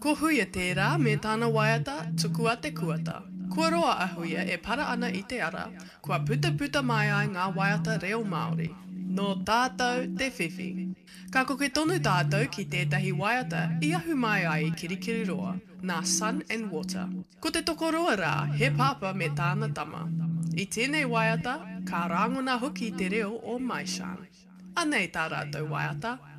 Ko huia tērā me tāna waiata tuku a te kuata. Kua roa a huia e para ana i te ara, kua puta mai ai ngā waiata reo Māori. No tātou te whiwhi. Ka koke tonu tātou ki tētahi waiata i ahu mai ai i Kirikiri roa, nā Sun and Water. Ko te tokoroa rā, he pāpa me tāna tama. I tēnei waiata, ka rangona hoki te reo o Maishan. Anei tā rātou waiata,